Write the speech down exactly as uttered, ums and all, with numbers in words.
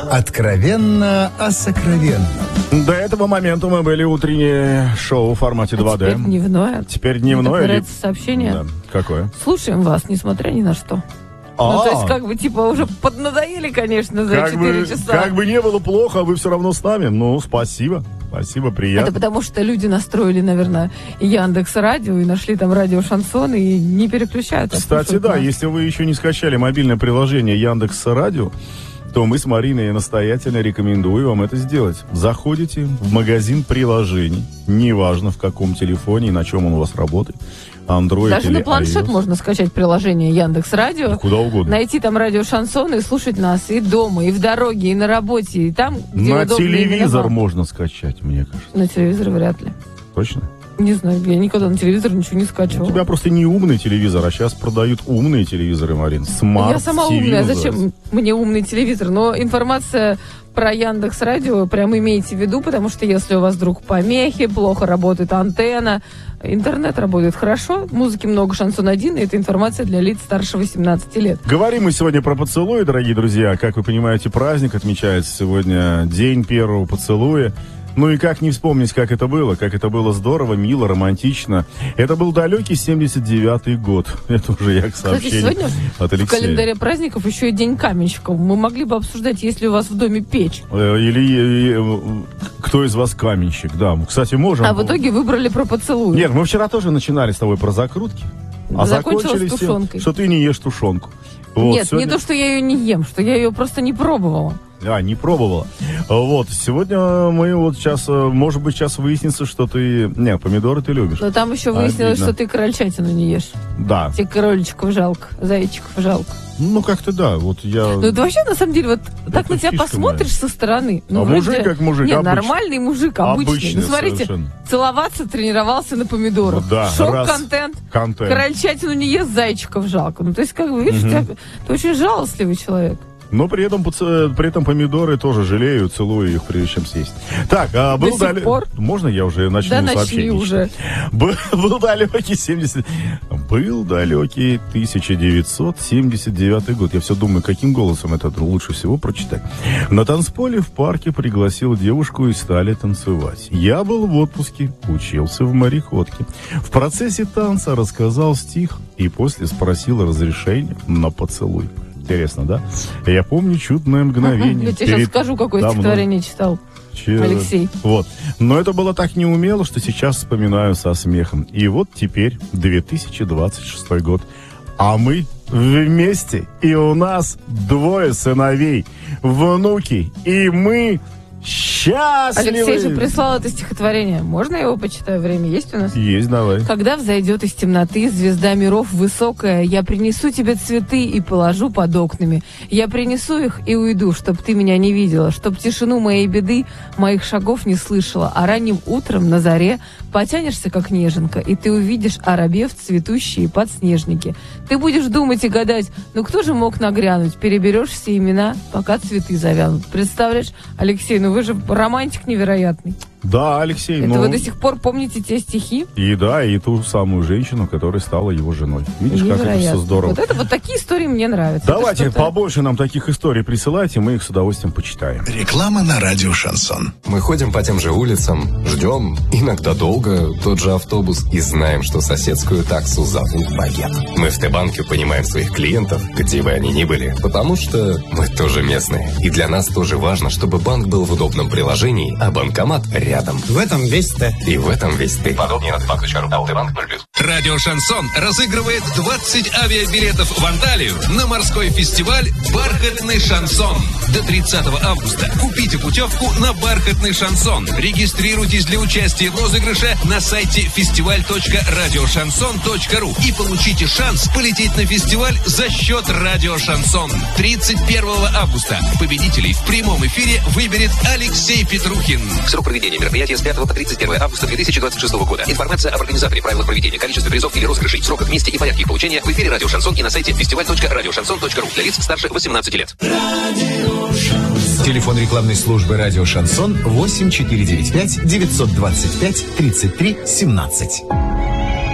Откровенно о сокровенном. До этого момента мы были утреннее шоу в формате два дэ. А теперь дневное. Теперь дневное. Мне так или... нравится сообщение. Да. Какое? Слушаем вас, несмотря ни на что. А-а-а. Ну, то есть, как бы, типа, уже поднадоели, конечно, за как четыре бы, часа. Как бы не было плохо, а вы все равно с нами. Ну, спасибо. Спасибо, приятно. Это потому, что люди настроили, наверное, Яндекс.Радио и нашли там радио Шансон и не переключаются. Кстати, да, нас. Если вы еще не скачали мобильное приложение Яндекс.Радио, то мы с Мариной настоятельно рекомендую вам это сделать. Заходите в магазин приложений, неважно в каком телефоне и на чем он у вас работает, Android Даже или на планшет iOS. можно скачать приложение Яндекс.Радио. Да куда угодно. Найти там радио Шансон и слушать нас и дома, и в дороге, и на работе, и там, где на удобно. телевизор можно скачать, мне кажется. На телевизор вряд ли. Точно? Не знаю, я никогда на телевизор ничего не скачивала. У тебя просто не умный телевизор, а сейчас продают умные телевизоры, Марин. Смарт Я сама ти ви умная, называется. зачем мне умный телевизор? Но информация про Яндекс.Радио прям имейте в виду, потому что если у вас вдруг помехи, плохо работает антенна, интернет работает хорошо, музыки много, шансон один, и это информация для лиц старше восемнадцати лет. Говорим мы сегодня про поцелуи, дорогие друзья. Как вы понимаете, праздник отмечается сегодня, день первого поцелуя. Ну и как не вспомнить, как это было, как это было здорово, мило, романтично. Это был далекий семьдесят девятый год. Это уже я к сообщению Кстати, сегодня от Алексея. В календаре праздников еще и день каменщиков. Мы могли бы обсуждать, есть ли у вас в доме печь. Или э, кто из вас каменщик, да. Кстати, можем. А в итоге выбрали про поцелуй. Нет, мы вчера тоже начинали с тобой про закрутки. А Закончилось закончили тушенкой. тем, что ты не ешь тушенку. Вот, Нет, сегодня... не то, что я ее не ем, что я ее просто не пробовала. А, не пробовала. Вот, сегодня мы вот сейчас, может быть, сейчас выяснится, что ты... Не, помидоры ты любишь. Но там еще выяснилось, Обидно. что ты крольчатину не ешь. Да. Тебе кроличков жалко, зайчиков жалко. Ну, как-то да, вот я... Ну, это вообще, на самом деле, вот так на тебя фишка посмотришь моя. со стороны. Ну, А вроде... мужик как мужик, Нет, обычный. нормальный мужик, обычный. Обычный Ну, смотрите, совершенно. целоваться тренировался на помидорах. Ну, да, раз. Шок-контент. Контент. Крольчатину не ест, зайчиков жалко. Ну, то есть, как бы, видишь, Мгм. тебя... ты очень жалостливый человек. Но при этом, поц- при этом помидоры тоже жалею, целую их, прежде чем съесть. Так, а был сих дале- пор? Можно я уже начну Да, начни сообщение уже. читать? Был, был далекий семьдесят... Был далекий тысяча девятьсот семьдесят девятый год. Я все думаю, каким голосом это лучше всего прочитать. На танцполе в парке пригласил девушку и стали танцевать. Я был в отпуске, учился в мореходке. В процессе танца рассказал стих и после спросил разрешения на поцелуй. Интересно, да? Я помню чудное мгновение. Я тебе сейчас перед скажу, какое давно. стихотворение читал. Че- Алексей. Вот. Но это было так неумело, что сейчас вспоминаю со смехом. И вот теперь две тысячи двадцать шестой год. А мы вместе. И у нас двое сыновей, внуки. И мы счастливы. Алексей же прислал это стихотворение. Можно я его почитаю? Время есть у нас? Есть, давай. Когда взойдет из темноты звезда миров высокая, я принесу тебе цветы и положу под окнами. Я принесу их и уйду, чтоб ты меня не видела, чтоб тишину моей беды, моих шагов не слышала, а ранним утром на заре потянешься, как неженка, и ты увидишь, оробев, цветущие подснежники. Ты будешь думать и гадать, ну кто же мог нагрянуть? Переберешь все имена, пока цветы завянут. Представляешь, Алексей, ну вы же романтик невероятный. Да, Алексей, Это ну... вы до сих пор помните те стихи? И да, и ту самую женщину, которая стала его женой. Видишь, как это все здорово. Вот это вот такие истории мне нравятся. Давайте Это что-то- побольше нам таких историй присылайте, мы их с удовольствием почитаем. Реклама на радио «Шансон». Мы ходим по тем же улицам, ждем, иногда долго, тот же автобус и знаем, что соседскую таксу зовут Багет. Мы в Т-банке понимаем своих клиентов, где бы они ни были, потому что мы тоже местные. И для нас тоже важно, чтобы банк был в удобном приложении, а банкомат рядом. В этом весь Т. И в этом весь ты. Подробнее на т банк точка ру. Т-банк ноль плюс. Радио «Шансон» разыгрывает двадцать авиабилетов в Анталию на морской фестиваль «Бархатный шансон». До тридцатого августа купите путевку на «Бархатный шансон». Регистрируйтесь для участия в розыгрыше на сайте фестиваль точка радиошансон точка ру и получите шанс полететь на фестиваль за счет «Радио Шансон». тридцать первого августа победителей в прямом эфире выберет Алексей Петрухин. Срок проведения мероприятия с пятого по тридцать первое августа две тысячи двадцать шестого года. Информация об организаторе, правилах проведения, количестве призов или розыгрышей, сроках, месте и порядке их получения в эфире «Радио Шансон» и на сайте фестиваль точка радиошансон точка ру для лиц старше восемнадцати лет. Телефон рекламной службы «Радио Шансон» восемь четыре девять пять девятьсот двадцать пять тридцать три семнадцать.